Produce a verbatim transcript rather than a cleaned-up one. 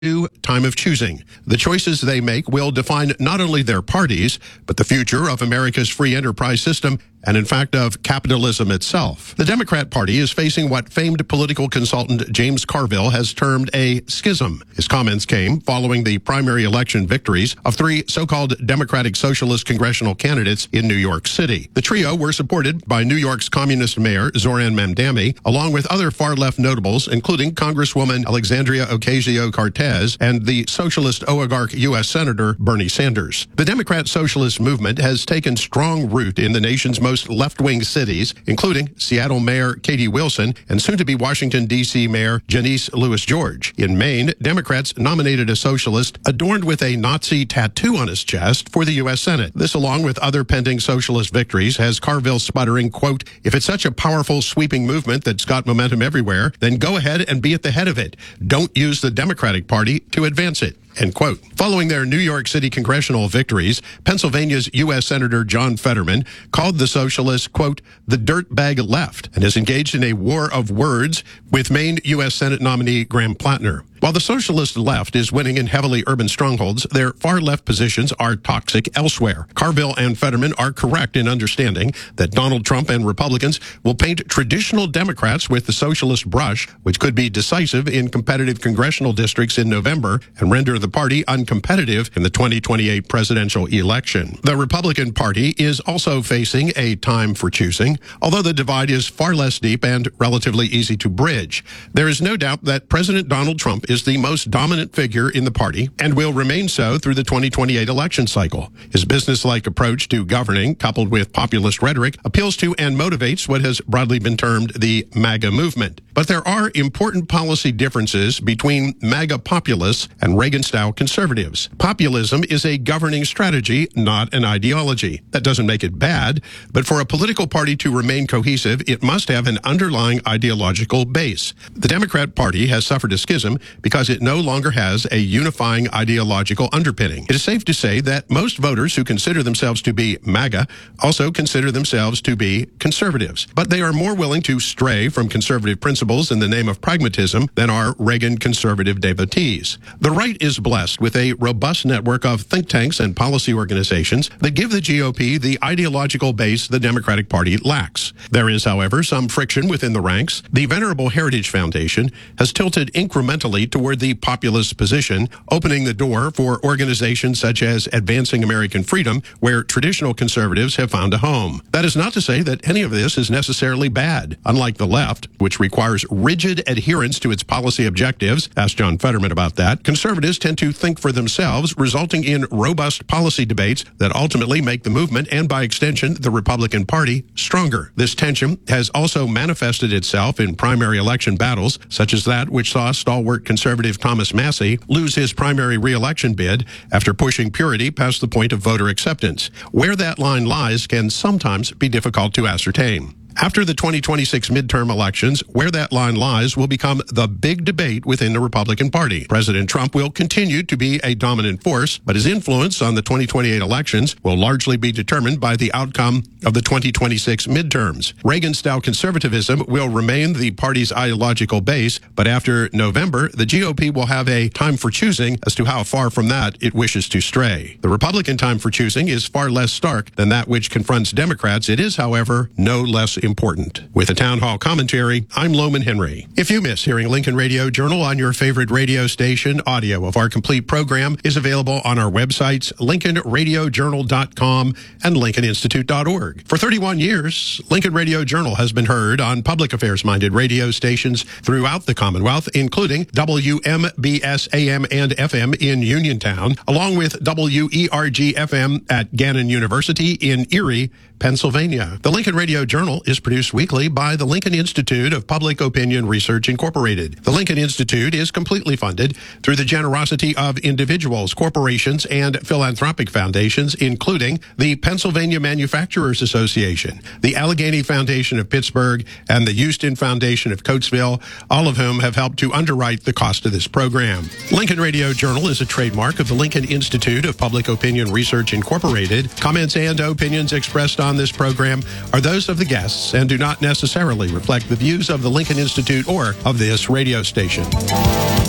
new time of choosing. The choices they make will define not only their parties, but the future of America's free enterprise system and, in fact, of capitalism itself. The Democrat Party is facing what famed political consultant James Carville has termed a schism. His comments came following the primary election victories of three so-called Democratic Socialist congressional candidates in New York City. The trio were supported by New York's communist mayor, Zoran Mamdani, along with other far-left notables, including Congresswoman Alexandria Ocasio-Cortez and the socialist oligarch U S Senator Bernie Sanders. The Democrat Socialist movement has taken strong root in the nation's most most left-wing cities, including Seattle Mayor Katie Wilson and soon-to-be Washington, D C Mayor Janice Louis George. In Maine, Democrats nominated a socialist adorned with a Nazi tattoo on his chest for the U S Senate. This, along with other pending socialist victories, has Carville sputtering, quote, "If it's such a powerful, sweeping movement that's got momentum everywhere, then go ahead and be at the head of it. Don't use the Democratic Party to advance it." End quote. Following their New York City congressional victories, Pennsylvania's U S Senator John Fetterman called the socialists, quote, "the dirtbag left," and is engaged in a war of words with Maine U S Senate nominee Graham Plattner. While the socialist left is winning in heavily urban strongholds, their far-left positions are toxic elsewhere. Carville and Fetterman are correct in understanding that Donald Trump and Republicans will paint traditional Democrats with the socialist brush, which could be decisive in competitive congressional districts in November and render the party uncompetitive in the twenty twenty-eight presidential election. The Republican Party is also facing a time for choosing, although the divide is far less deep and relatively easy to bridge. There is no doubt that President Donald Trump is the most dominant figure in the party and will remain so through the twenty twenty-eight election cycle. His business-like approach to governing, coupled with populist rhetoric, appeals to and motivates what has broadly been termed the MAGA movement. But there are important policy differences between MAGA populists and Reagan-style conservatives. Populism is a governing strategy, not an ideology. That doesn't make it bad, but for a political party to remain cohesive, it must have an underlying ideological base. The Democrat Party has suffered a schism because it no longer has a unifying ideological underpinning. It is safe to say that most voters who consider themselves to be MAGA also consider themselves to be conservatives, but they are more willing to stray from conservative principles in the name of pragmatism than are Reagan conservative devotees. The right is blessed with a robust network of think tanks and policy organizations that give the G O P the ideological base the Democratic Party lacks. There is, however, some friction within the ranks. The Venerable Heritage Foundation has tilted incrementally toward the populist position, opening the door for organizations such as Advancing American Freedom, where traditional conservatives have found a home. That is not to say that any of this is necessarily bad. Unlike the left, which requires rigid adherence to its policy objectives, ask John Fetterman about that, conservatives tend to think for themselves, resulting in robust policy debates that ultimately make the movement and, by extension, the Republican Party stronger. This tension has also manifested itself in primary election battles, such as that which saw stalwart conservative Thomas Massie lose his primary re-election bid after pushing purity past the point of voter acceptance. Where that line lies can sometimes be difficult to ascertain. After the twenty twenty-six midterm elections, where that line lies will become the big debate within the Republican Party. President Trump will continue to be a dominant force, but his influence on the twenty twenty-eight elections will largely be determined by the outcome of the twenty twenty-six midterms. Reagan-style conservatism will remain the party's ideological base, but after November, the G O P will have a time for choosing as to how far from that it wishes to stray. The Republican time for choosing is far less stark than that which confronts Democrats. It is, however, no less important. With a town hall commentary, I'm Loman Henry. If you miss hearing Lincoln Radio Journal on your favorite radio station, audio of our complete program is available on our websites, lincoln radio journal dot com and lincoln institute dot org. For thirty-one years, Lincoln Radio Journal has been heard on public affairs-minded radio stations throughout the Commonwealth, including W M B S A M and F M in Uniontown, along with W E R G F M at Gannon University in Erie, Pennsylvania. The Lincoln Radio Journal is produced weekly by the Lincoln Institute of Public Opinion Research, Incorporated. The Lincoln Institute is completely funded through the generosity of individuals, corporations, and philanthropic foundations, including the Pennsylvania Manufacturers Association, the Allegheny Foundation of Pittsburgh, and the Houston Foundation of Coatesville, all of whom have helped to underwrite the cost of this program. Lincoln Radio Journal is a trademark of the Lincoln Institute of Public Opinion Research, Incorporated. Comments and opinions expressed on this program are those of the guests and do not necessarily reflect the views of the Lincoln Institute or of this radio station.